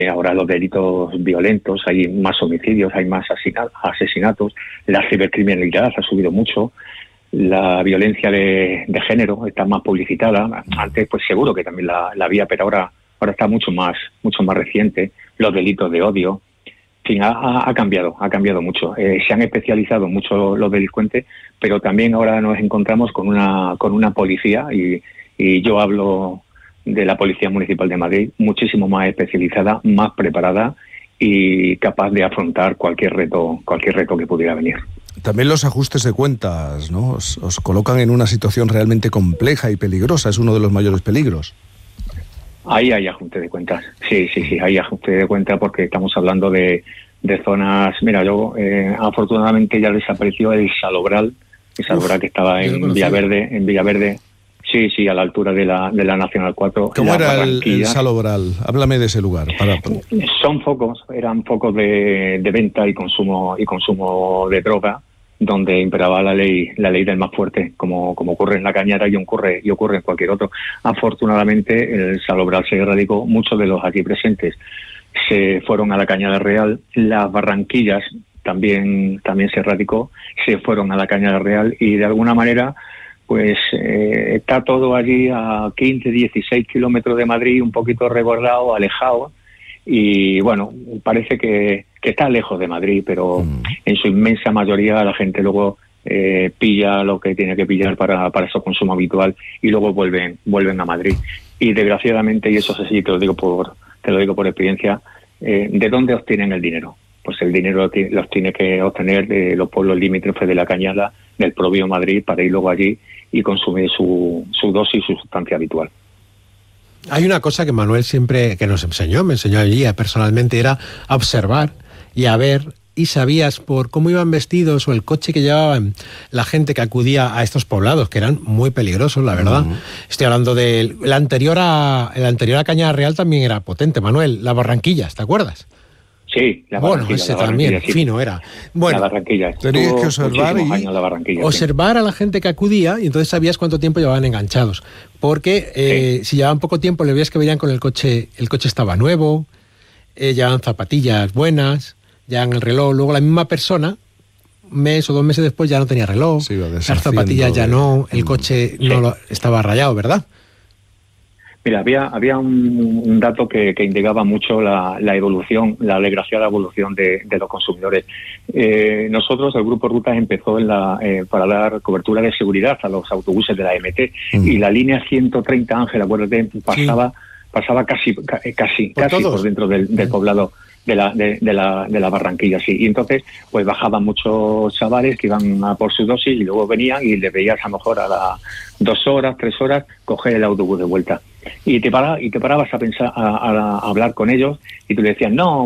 ahora los delitos violentos, hay más homicidios, hay más asesinatos, la cibercriminalidad ha subido mucho, la violencia de género está más publicitada. Antes, pues seguro que también la había, pero ahora está mucho más reciente. Los delitos de odio, en fin, ha cambiado mucho. Se han especializado mucho los delincuentes, pero también ahora nos encontramos con una policía, y yo hablo de la Policía Municipal de Madrid, muchísimo más especializada, más preparada y capaz de afrontar cualquier reto que pudiera venir. También los ajustes de cuentas, ¿no? Os colocan en una situación realmente compleja y peligrosa, es uno de los mayores peligros. Ahí hay ajuste de cuentas, sí, hay ajuste de cuentas porque estamos hablando de zonas. Mira, yo afortunadamente ya desapareció el Salobral que estaba en Villaverde. Sí, a la altura de la Nacional 4. ¿Cómo era el Salobral? Háblame de ese lugar. Eran focos de venta y consumo de droga, donde imperaba la ley del más fuerte, como ocurre en La Cañada y ocurre en cualquier otro. Afortunadamente el Salobral se erradicó, muchos de los aquí presentes se fueron a la Cañada Real, las Barranquillas también se erradicó, se fueron a la Cañada Real, y de alguna manera pues está todo allí a 15, 16 kilómetros de Madrid, un poquito rebordado, alejado, y bueno, parece que está lejos de Madrid, pero en su inmensa mayoría la gente luego pilla lo que tiene que pillar para su consumo habitual y luego vuelven a Madrid. Y desgraciadamente, y eso es así, te lo digo por experiencia, ¿de dónde obtienen el dinero? Pues el dinero los tiene que obtener de los pueblos limítrofes de La Cañada, del propio Madrid, para ir luego allí y consumir su dosis, su sustancia habitual. Hay una cosa que Manuel siempre que me enseñó allí personalmente, era a observar y a ver, y sabías por cómo iban vestidos o el coche que llevaban la gente que acudía a estos poblados, que eran muy peligrosos, la verdad. Estoy hablando de la anterior a Cañada Real, también era potente, Manuel, las Barranquillas, ¿te acuerdas? Sí, la Barranquilla. Bueno, ese también, sí. Fino era. Bueno, la Barranquilla. Tenías que observar a la gente que acudía, y entonces sabías cuánto tiempo llevaban enganchados. Porque si llevaban poco tiempo, le veías que veían con el coche estaba nuevo, llevaban zapatillas buenas, llevaban el reloj. Luego la misma persona, un mes o 2 meses después, ya no tenía reloj, las zapatillas ya no, el coche no estaba rayado, ¿verdad? Mira, había un dato que indicaba mucho la evolución, la desgraciada evolución de los consumidores. Nosotros, el Grupo Rutas, empezó para dar cobertura de seguridad a los autobuses de la MT, y la línea 130, Ángel, acuérdate, pasaba casi por dentro del poblado de la Barranquilla, sí. Y entonces pues bajaban muchos chavales que iban a por su dosis y luego venían y les veías a lo mejor a las 2 horas, 3 horas coger el autobús de vuelta. Y te parabas a pensar, a hablar con ellos, y tú le decías, no,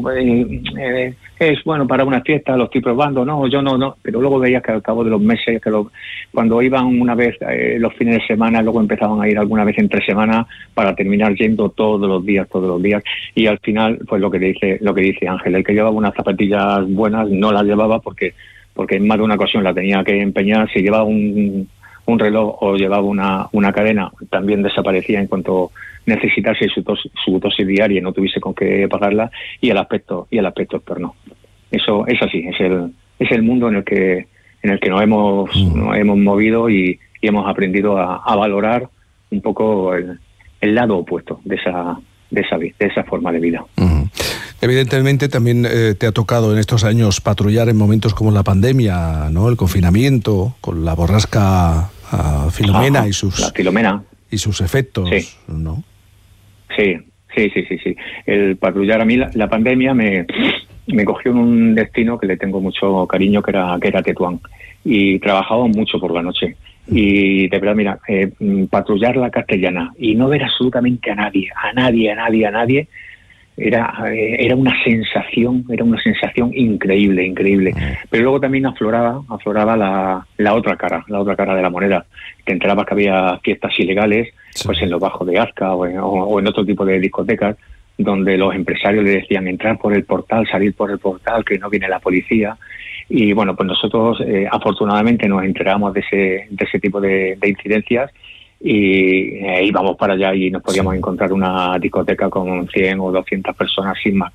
es bueno para una fiesta, lo estoy probando, no, yo no. Pero luego veías que al cabo de los meses, cuando iban una vez los fines de semana, luego empezaban a ir alguna vez entre semanas, para terminar yendo todos los días. Y al final, pues lo que dice Ángel, el que llevaba unas zapatillas buenas no las llevaba porque en más de una ocasión la tenía que empeñar. Si llevaba un reloj o llevaba una cadena, también desaparecía en cuanto necesitase su dosis diaria y no tuviese con qué pagarla, y el aspecto externo. Eso es así, es el mundo en el que nos hemos movido y hemos aprendido a valorar un poco el lado opuesto de esa forma de vida. Evidentemente también te ha tocado en estos años patrullar en momentos como la pandemia, ¿no? El confinamiento, con la borrasca Filomena y sus efectos, sí. ¿no? Sí. El patrullar, a mí la pandemia me cogió en un destino que le tengo mucho cariño, que era Tetuán, y trabajaba mucho por la noche. Y de verdad, mira, patrullar la Castellana y no ver absolutamente a nadie, era una sensación increíble. Pero luego también afloraba la otra cara de la moneda. Te enterabas que había fiestas ilegales, pues en los bajos de Azca o en otro tipo de discotecas, donde los empresarios le decían entrar por el portal, salir por el portal, que no viene la policía. Y bueno, pues nosotros afortunadamente nos enteramos de ese tipo de incidencias, y íbamos para allá y nos podíamos encontrar una discoteca con 100 o 200 personas sin